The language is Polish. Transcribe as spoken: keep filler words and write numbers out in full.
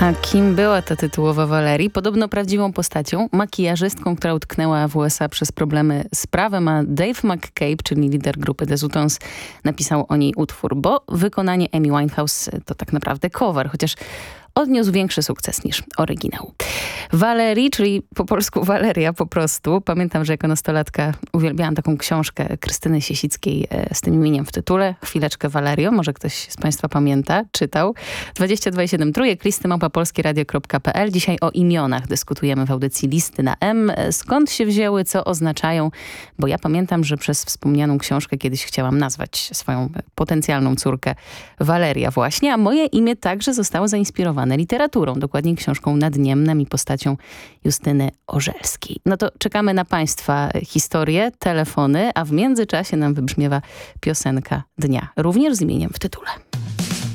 A kim była ta tytułowa Valerie? Podobno prawdziwą postacią, makijażystką, która utknęła w U S A przez problemy z prawem, a Dave McCabe, czyli lider grupy The Zutons, napisał o niej utwór, bo wykonanie Amy Winehouse to tak naprawdę cover, chociaż odniósł większy sukces niż oryginał. Valerie, czyli po polsku Waleria po prostu. Pamiętam, że jako nastolatka uwielbiałam taką książkę Krystyny Siesickiej e, z tym imieniem w tytule. Chwileczkę Valerio, może ktoś z Państwa pamięta, czytał. dwadzieścia dwa i siedem trójek, listy małpa polskieradio kropka p l. Dzisiaj o imionach dyskutujemy w audycji Listy na M. Skąd się wzięły, co oznaczają? Bo ja pamiętam, że przez wspomnianą książkę kiedyś chciałam nazwać swoją potencjalną córkę Valeria właśnie, a moje imię także zostało zainspirowane literaturą, dokładnie książką Nad Niemnem i postacią Justyny Orzelskiej. No to czekamy na Państwa historie, telefony, a w międzyczasie nam wybrzmiewa piosenka dnia, również z imieniem w tytule.